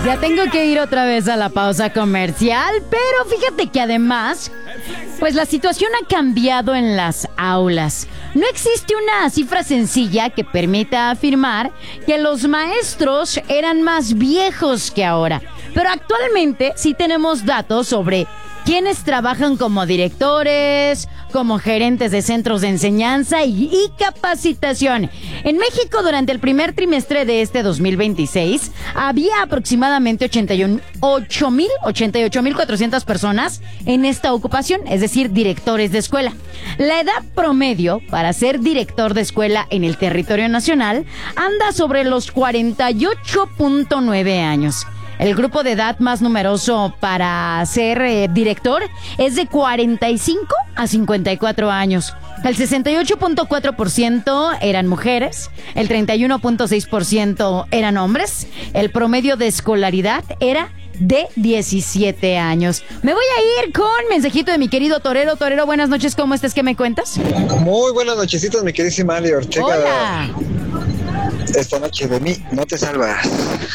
Ya tengo que ir otra vez a la pausa comercial, pero fíjate que además, pues la situación ha cambiado en las aulas. No existe una cifra sencilla que permita afirmar que los maestros eran más viejos que ahora, pero actualmente sí tenemos datos sobre quienes trabajan como directores, como gerentes de centros de enseñanza y capacitación. En México, durante el primer trimestre de este 2026, había aproximadamente 88,400 personas en esta ocupación, es decir, directores de escuela. La edad promedio para ser director de escuela en el territorio nacional anda sobre los 48.9 años. El grupo de edad más numeroso para ser director es de 45 a 54 años. El 68.4% eran mujeres, el 31.6% eran hombres. El promedio de escolaridad era de 17 años. Me voy a ir con mensajito de mi querido Torero. Torero, buenas noches, ¿cómo estás? ¿Qué me cuentas? Muy buenas nochecitas, mi queridísima Ali Ortega. Hola. Esta noche de mí no te salvas.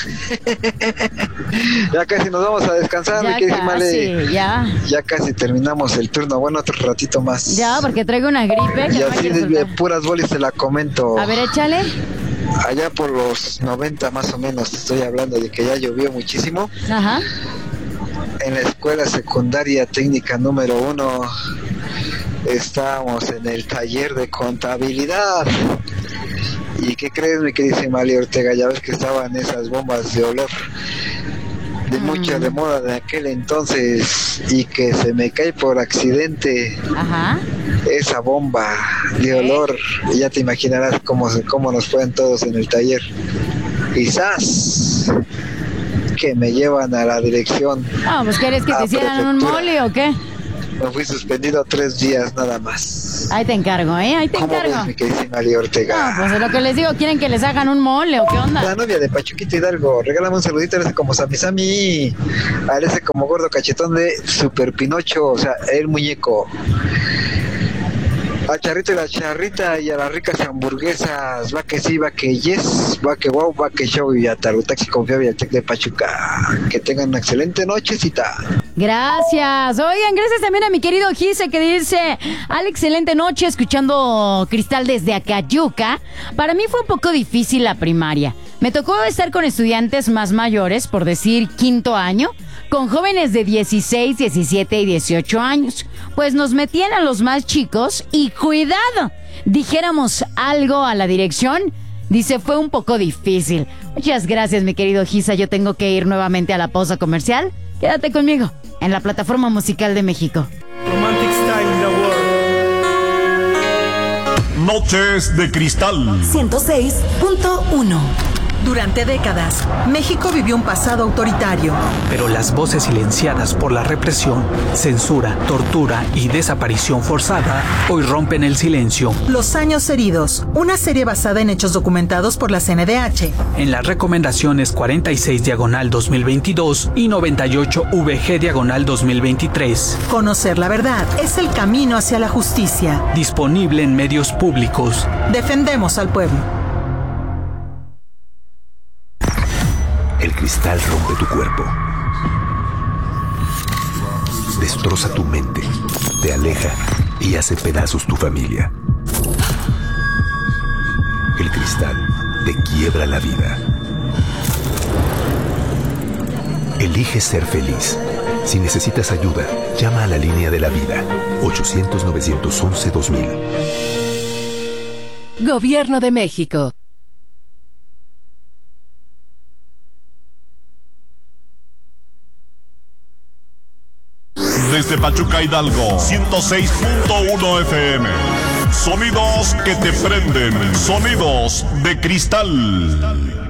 Ya casi nos vamos a descansar, mi queridísima Ali. Ya casi terminamos el turno. Bueno, otro ratito más. Ya, porque traigo una gripe. Y así de puras bolis te la comento. A ver, échale. Allá por los 90 más o menos, te estoy hablando de que ya llovió muchísimo. Ajá. En la escuela secundaria técnica número 1 estábamos en el taller de contabilidad. ¿Y qué crees, mi queridísima Ali Ortega? Ya ves que estaban esas bombas de olor de mucho de moda de aquel entonces, y que se me cae por accidente. Ajá. Esa bomba de olor, y ya te imaginarás cómo nos fueron todos en el taller. Quizás que me llevan a la dirección. Pues ¿quieres que te hicieran un mole o qué? Me fui suspendido 3 días nada más. Ahí te encargo, ahí te encargo. ¿Cómo ves, mi queridísima Ali Ortega? Pues es lo que les digo, ¿quieren que les hagan un mole o qué onda? La novia de Pachuquito Hidalgo, regálame un saludito a ese como Sami, a ese como gordo cachetón de Super Pinocho, o sea, el muñeco. Al Charrito y la Charrita y a las ricas hamburguesas, va que sí, va que yes, va que wow, va que show, y a Tarutaxi Confiable y al Tec de Pachuca. Que tengan una excelente nochecita. Gracias. Oigan, gracias también a mi querido Gise que dice: al excelente noche escuchando Cristal desde Acayuca. Para mí fue un poco difícil la primaria. Me tocó estar con estudiantes más mayores, por decir quinto año, con jóvenes de 16, 17 y 18 años. Pues nos metían a los más chicos y cuidado, dijéramos algo a la dirección. Dice, fue un poco difícil. Muchas gracias, mi querido Gisa. Yo tengo que ir nuevamente a la pausa comercial. Quédate conmigo en la plataforma musical de México. Romantic Style in the World. Noches de Cristal 106.1. Durante décadas, México vivió un pasado autoritario. Pero las voces silenciadas por la represión, censura, tortura y desaparición forzada hoy rompen el silencio. Los años heridos, una serie basada en hechos documentados por la CNDH. En las recomendaciones 46/2022 y 98/VG/2023. Conocer la verdad es el camino hacia la justicia. Disponible en medios públicos. Defendemos al pueblo. El cristal rompe tu cuerpo, destroza tu mente, te aleja y hace pedazos tu familia. El cristal te quiebra la vida. Elige ser feliz. Si necesitas ayuda, llama a la línea de la vida, 800-911-2000. Gobierno de México. Desde Pachuca Hidalgo, 106.1 FM. Sonidos que te prenden, sonidos de cristal.